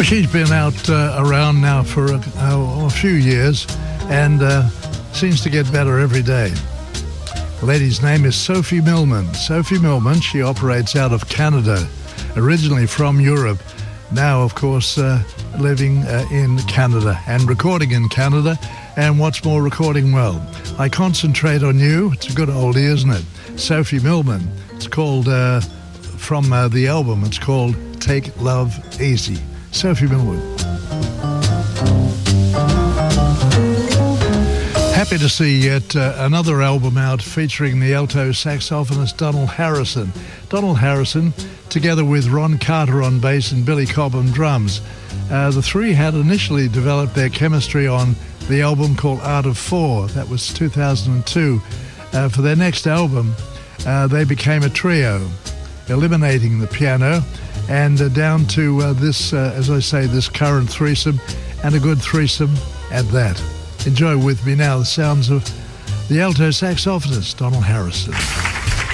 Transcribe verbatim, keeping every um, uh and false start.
she's been out uh, around now for a, a few years and uh, seems to get better every day. The lady's name is Sophie Millman. Sophie Millman, she operates out of Canada, originally from Europe, now, of course, uh, living uh, in Canada and recording in Canada, and what's more, recording well. I Concentrate on You, it's a good oldie, isn't it? Sophie Millman. It's called, uh, from uh, the album, it's called Take Love Easy. Sophie Millman. Happy to see yet uh, another album out featuring the alto saxophonist Donald Harrison. Donald Harrison, together with Ron Carter on bass and Billy Cobb on drums. Uh, the three had initially developed their chemistry on the album called Art of Four. That was two thousand two. Uh, for their next album, uh, they became a trio, eliminating the piano and uh, down to uh, this, uh, as I say, this current threesome, and a good threesome at that. Enjoy with me now the sounds of the alto saxophonist, Donald Harrison.